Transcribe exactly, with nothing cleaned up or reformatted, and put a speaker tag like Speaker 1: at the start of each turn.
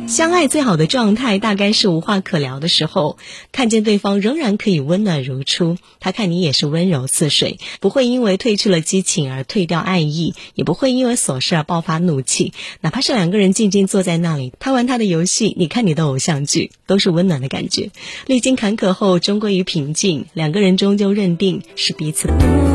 Speaker 1: 相爱最好的状态大概是无话可聊的时候，看见对方仍然可以温暖如初，他看你也是温柔似水，不会因为褪去了激情而退掉爱意，也不会因为琐事而爆发怒气。哪怕是两个人静静坐在那里，他玩他的游戏，你看你的偶像剧，都是温暖的感觉。历经坎坷后终归于平静，两个人终究认定是彼此的。